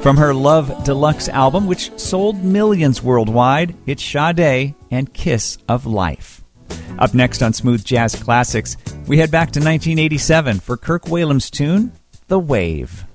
From her Love Deluxe album, which sold millions worldwide, it's Sade and Kiss of Life. Up next on Smooth Jazz Classics, we head back to 1987 for Kirk Whalum's tune, The Wave.